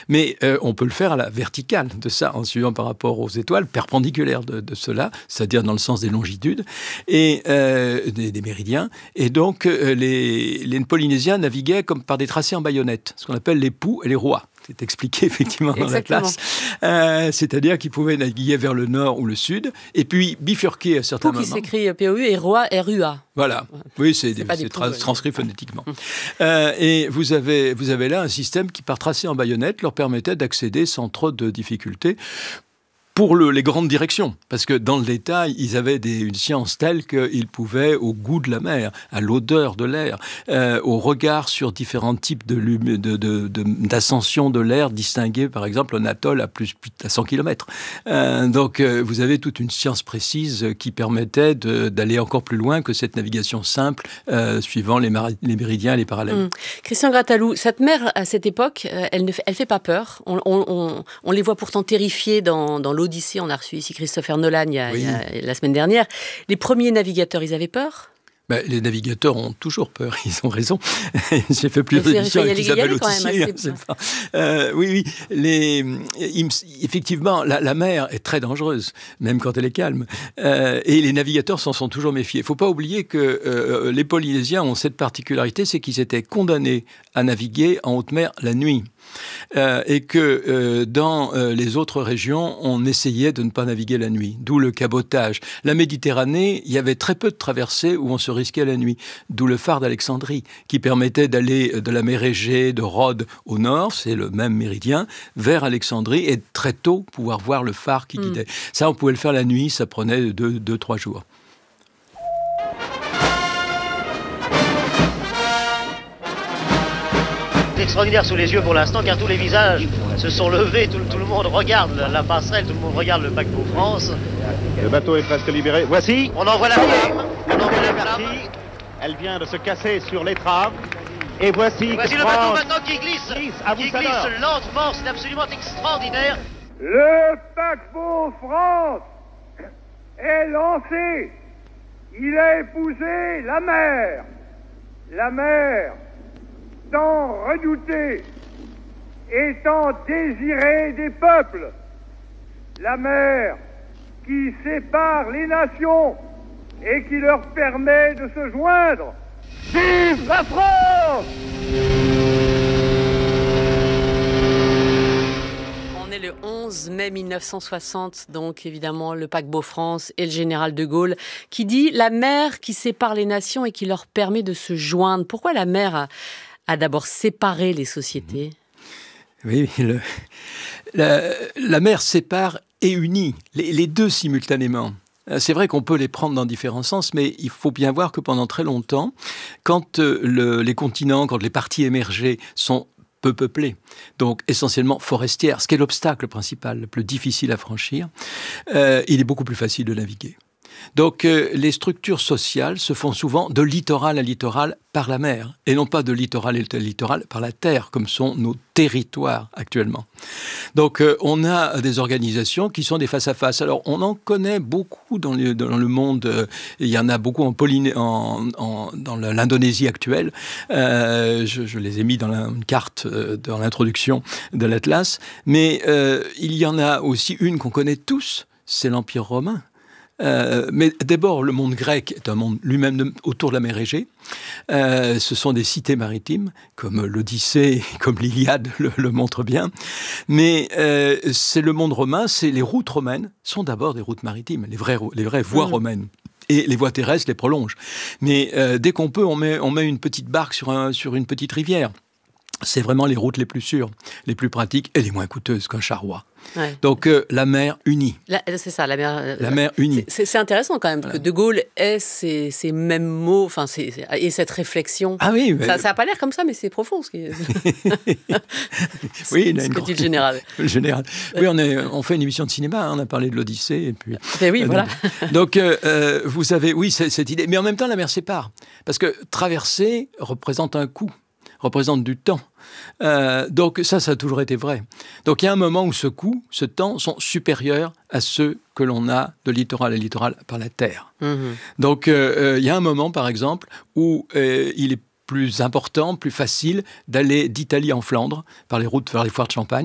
Mais on peut le faire à la verticale de ça, en suivant par rapport aux étoiles, perpendiculaires de cela, c'est-à-dire dans le sens des longitudes et des méridiens. Et donc, les Polynésiens naviguaient comme par des tracés en baïonnette, ce qu'on appelle les poux et les rois. C'est expliqué effectivement dans la classe. C'est-à-dire qu'ils pouvaient naviguer vers le nord ou le sud, et puis bifurquer à certains moments. Pou qui s'écrit P-O-U et roi R-U-A. Voilà, oui, c'est transcrit phonétiquement. Et vous avez là un système qui, par tracé en baïonnette, leur permettait d'accéder sans trop de difficultés pour les grandes directions. Parce que dans le détail, ils avaient une science telle qu'ils pouvaient, au goût de la mer, à l'odeur de l'air, au regard sur différents types d'ascension de l'air, distinguer par exemple un atoll à plus à 100 km. Donc vous avez toute une science précise qui permettait d'aller encore plus loin que cette navigation simple, suivant les méridiens et les parallèles. Christian Grattalou, cette mer, à cette époque, elle fait pas peur. On les voit pourtant terrifiés dans l'Odyssée. On a reçu ici Christopher Nolan il y a la semaine dernière. Les premiers navigateurs, ils avaient peur ? Les navigateurs ont toujours peur, ils ont raison. J'ai fait plusieurs émissions avec Isabelle Autissier. Oui. Effectivement, la mer est très dangereuse, même quand elle est calme. Et les navigateurs s'en sont toujours méfiés. Il ne faut pas oublier que les Polynésiens ont cette particularité, c'est qu'ils étaient condamnés à naviguer en haute mer la nuit. Et que dans les autres régions, on essayait de ne pas naviguer la nuit, d'où le cabotage. La Méditerranée, il y avait très peu de traversées où on se risquait la nuit, d'où le phare d'Alexandrie, qui permettait d'aller de la mer Égée, de Rhodes au nord, c'est le même méridien, vers Alexandrie, et très tôt pouvoir voir le phare qui guidait. Ça, on pouvait le faire la nuit, ça prenait 2-3 jours. Extraordinaire sous les yeux pour l'instant, car tous les visages se sont levés, tout le monde regarde la passerelle, tout le monde regarde le paquebot France. Le bateau est presque libéré. Voici. On envoie la partie. Elle vient de se casser sur l'étrave. Et voici le bateau maintenant qui glisse lentement, c'est absolument extraordinaire. Le paquebot France est lancé. Il a épousé la mer. La mer, tant redoutée et tant désirée des peuples, la mer qui sépare les nations et qui leur permet de se joindre. Vive la France! On est le 11 mai 1960, donc évidemment le paquebot France et le général de Gaulle qui dit la mer qui sépare les nations et qui leur permet de se joindre. Pourquoi la mer a d'abord séparé les sociétés ? Oui, la mer sépare et unit, les deux simultanément. C'est vrai qu'on peut les prendre dans différents sens, mais il faut bien voir que pendant très longtemps, quand les continents, quand les parties émergées sont peu peuplées, donc essentiellement forestières, ce qui est l'obstacle principal, le plus difficile à franchir, il est beaucoup plus facile de naviguer. Donc les structures sociales se font souvent de littoral à littoral par la mer, et non pas de littoral à littoral par la terre, comme sont nos territoires actuellement. Donc on a des organisations qui sont des face-à-face. Alors on en connaît beaucoup dans le monde, il y en a beaucoup dans l'Indonésie actuelle. Je les ai mis dans une carte dans l'introduction de l'Atlas, mais il y en a aussi une qu'on connaît tous, c'est l'Empire romain. Mais d'abord, le monde grec est un monde lui-même autour de la mer Égée. Ce sont des cités maritimes, comme l'Odyssée, comme l'Iliade le montre bien. Mais c'est le monde romain, les routes romaines sont d'abord des routes maritimes, les vraies voies romaines. Et les voies terrestres les prolongent. Mais dès qu'on peut, on met une petite barque sur une petite rivière. C'est vraiment les routes les plus sûres, les plus pratiques et les moins coûteuses qu'un charroi. Ouais. Donc la mer unie. C'est ça, la mer. La mer unie. C'est intéressant quand même que De Gaulle ait ces mêmes mots, et cette réflexion. Ah oui. Mais... Ça n'a pas l'air comme ça, mais c'est profond ce qui. Oui, ce que dit le général. Le général. Oui, on fait une émission de cinéma. On a parlé de l'Odyssée et puis. Oui, voilà. Donc vous avez, cette idée, mais en même temps la mer sépare parce que traverser représente un coût. Représente du temps. Donc ça a toujours été vrai. Donc il y a un moment où ce temps sont supérieurs à ceux que l'on a de littoral à littoral par la terre. Donc il y a un moment, par exemple, où il est plus important, plus facile d'aller d'Italie en Flandre, par les routes vers les foires de Champagne,